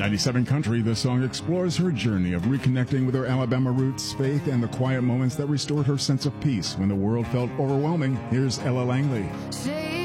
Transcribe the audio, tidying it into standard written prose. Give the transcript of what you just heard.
97 Country, the song explores her journey of reconnecting with her Alabama roots, faith, and the quiet moments that restored her sense of peace when the world felt overwhelming. Here's Ella Langley.